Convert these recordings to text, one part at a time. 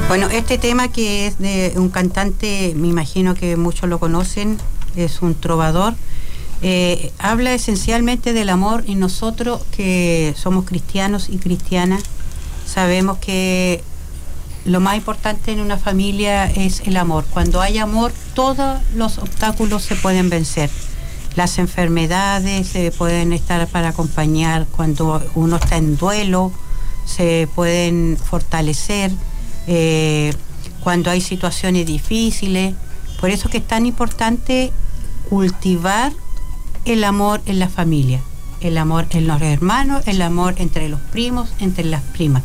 Bueno, este tema que es de un cantante, me imagino que muchos lo conocen, es un trovador, habla esencialmente del amor, y nosotros que somos cristianos y cristianas sabemos que lo más importante en una familia es el amor. Cuando hay amor, todos los obstáculos se pueden vencer. Las enfermedades se pueden estar para acompañar, cuando uno está en duelo se pueden fortalecer, cuando hay situaciones difíciles. Por eso que es tan importante cultivar el amor en la familia, el amor en los hermanos, el amor entre los primos, entre las primas.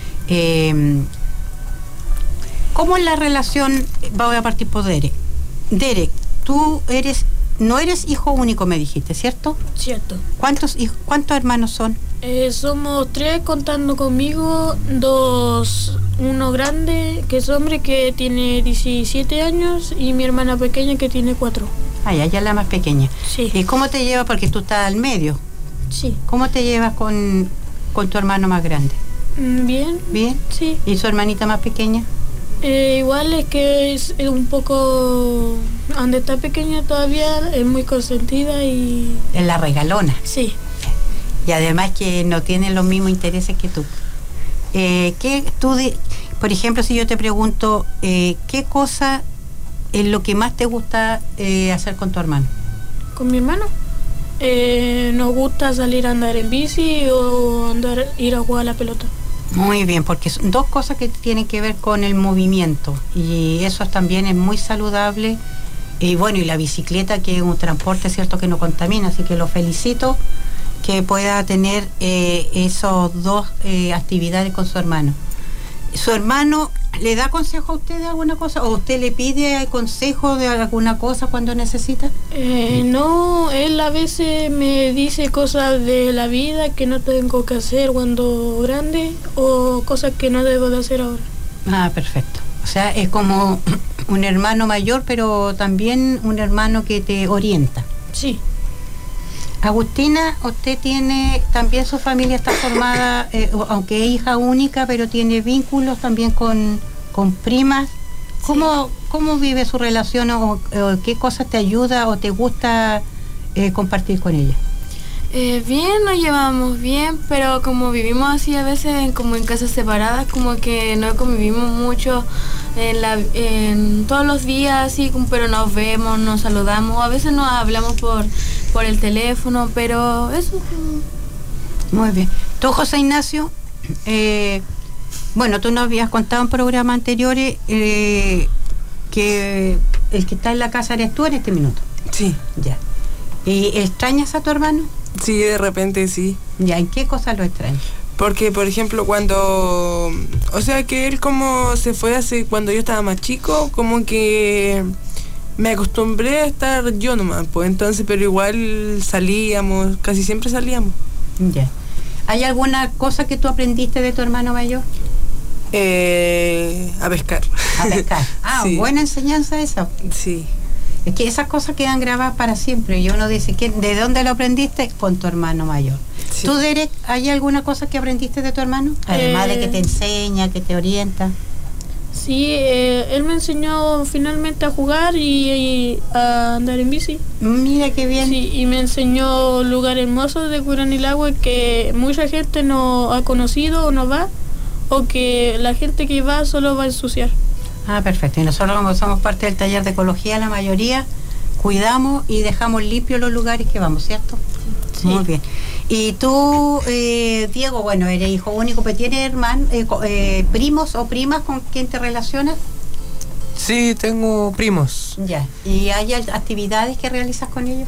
¿Cómo es la relación? Voy a partir por Derek. Derek, tú no eres hijo único, me dijiste, ¿cierto? Cierto. ¿Cuántos hermanos son? Somos 3 contando conmigo, 2, uno grande que es hombre que tiene 17 años y mi hermana pequeña que tiene 4. Ah, ya es la más pequeña. Sí. ¿Y cómo te llevas? Porque tú estás al medio. Sí. ¿Cómo te llevas con tu hermano más grande? Bien. ¿Bien? Sí. ¿Y su hermanita más pequeña? Igual es que es un poco, donde está pequeña todavía, es muy consentida y... Es la regalona. Sí. Y además que no tienen los mismos intereses que tú. Por ejemplo, si yo te pregunto, ¿qué cosa es lo que más te gusta hacer con tu hermano? ¿Con mi hermano? Nos gusta salir a andar en bici o ir a jugar a la pelota. Muy bien, porque son dos cosas que tienen que ver con el movimiento, y eso también es muy saludable. Y bueno, y la bicicleta, que es un transporte, cierto, que no contamina, así que lo felicito que pueda tener esos dos actividades con su hermano. ¿Su hermano le da consejo a usted de alguna cosa, o usted le pide consejo de alguna cosa cuando necesita? No, él a veces me dice cosas de la vida que no tengo que hacer cuando grande, o cosas que no debo de hacer ahora. Ah, perfecto. O sea, es como un hermano mayor, pero también un hermano que te orienta. Sí. Agustina, usted tiene, también su familia está formada, aunque es hija única, pero tiene vínculos también con primas. ¿Cómo vive su relación, o qué cosas te ayuda o te gusta compartir con ella? Bien, nos llevamos bien, pero como vivimos así a veces como en casas separadas, como que no convivimos mucho en todos los días, así, pero nos vemos, nos saludamos, a veces nos hablamos por el teléfono, pero eso. Muy bien. Tú, José Ignacio, bueno, tú nos habías contado en programas anteriores que el que está en la casa eres tú en este minuto. Sí. Ya. ¿Y extrañas a tu hermano? Sí, de repente sí. Ya, ¿en qué cosa lo extrañas? Porque, por ejemplo, cuando... O sea, que él como se fue hace... Cuando yo estaba más chico, como que me acostumbré a estar yo nomás, pues entonces, pero igual salíamos, casi siempre salíamos. Ya. ¿Hay alguna cosa que tú aprendiste de tu hermano mayor? A pescar. A pescar. Ah, sí. Buena enseñanza esa. Sí. Es que esas cosas quedan grabadas para siempre, y uno dice, ¿de dónde lo aprendiste? Con tu hermano mayor. Sí. ¿Tú, Derek, hay alguna cosa que aprendiste de tu hermano? Además de que te enseña, que te orienta. Sí, él me enseñó finalmente a jugar y a andar en bici. Mira qué bien. Sí, y me enseñó lugares hermosos de Curanilahue que mucha gente no ha conocido o no va, o que la gente que va solo va a ensuciar. Ah, perfecto. Y nosotros, como somos parte del taller de ecología, la mayoría cuidamos y dejamos limpios los lugares que vamos, ¿cierto? Sí. Muy bien. Y tú, Diego, bueno, eres hijo único, pero ¿tienes hermanos, primos o primas con quien te relacionas? Sí, tengo primos. Ya. ¿Y hay actividades que realizas con ellos?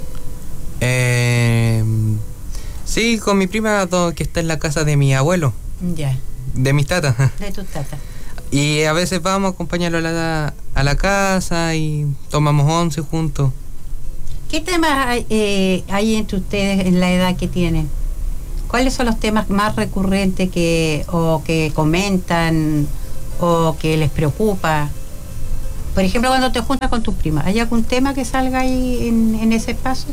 Sí, con mi prima que está en la casa de mi abuelo. Ya. De mis tatas. De tus tatas. Y a veces vamos a acompañarlo a la casa y tomamos once juntos. ¿Qué temas hay entre ustedes en la edad que tienen? ¿Cuáles son los temas más recurrentes que comentan o que les preocupa? Por ejemplo, cuando te juntas con tus primas, ¿hay algún tema que salga ahí en ese espacio?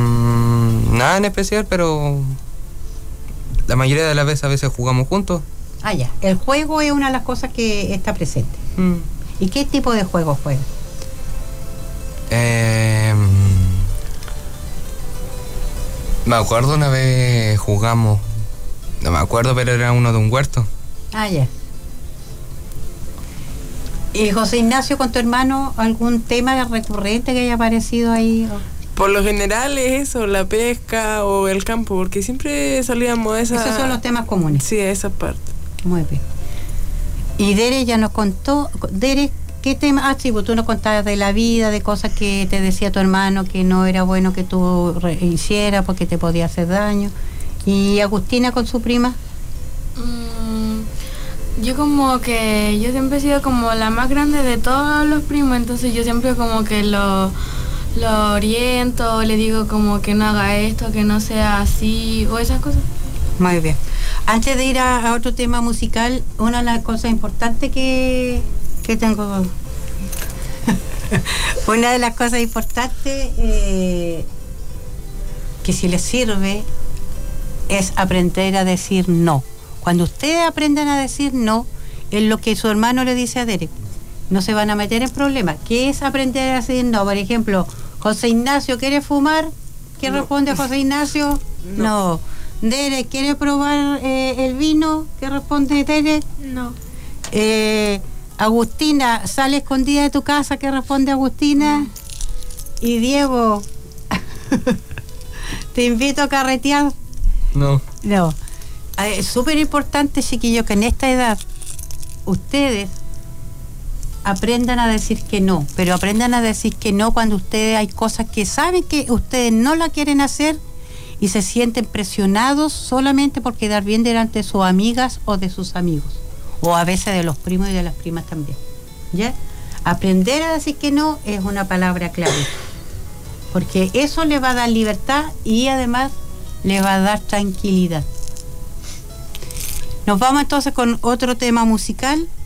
Nada en especial, pero la mayoría de las veces a veces jugamos juntos. Ah, ya. El juego es una de las cosas que está presente. ¿Y qué tipo de juego juega? Me acuerdo una vez jugamos, no me acuerdo, pero era uno de un huerto. Ah, ya. ¿Y José Ignacio, con tu hermano, algún tema recurrente que haya aparecido ahí? Por lo general es eso, la pesca o el campo, porque siempre salíamos a esa... Esos son los temas comunes. Sí, a esa parte. Muy bien. Y Dere ya nos contó. Dere, ¿qué tema? Ah, sí, pues tú nos contabas de la vida, de cosas que te decía tu hermano que no era bueno que tú hicieras porque te podía hacer daño. ¿Y Agustina con su prima? Yo como que, yo siempre he sido como la más grande de todos los primos, entonces yo siempre como que lo oriento, le digo como que no haga esto, que no sea así, o esas cosas. Muy bien. Antes de ir a otro tema musical, una de las cosas importantes que tengo... una de las cosas importantes que si les sirve es aprender a decir no. Cuando ustedes aprendan a decir no, es lo que su hermano le dice a Derek. No se van a meter en problemas. ¿Qué es aprender a decir no? Por ejemplo, José Ignacio, ¿quiere fumar? ¿Qué responde José Ignacio? No. Derek, ¿quiere probar el vino? ¿Qué responde Derek? No. Agustina, ¿sale escondida de tu casa? ¿Qué responde Agustina? Y Diego, ¿te invito a carretear? No. No. Es súper importante, chiquillos, que en esta edad ustedes aprendan a decir que no, pero aprendan a decir que no cuando ustedes hay cosas que saben que ustedes no la quieren hacer y se sienten presionados solamente por quedar bien delante de sus amigas o de sus amigos, o a veces de los primos y de las primas también. ¿Ya? Aprender a decir que no es una palabra clave, porque eso le va a dar libertad y además le va a dar tranquilidad. Nos vamos entonces con otro tema musical.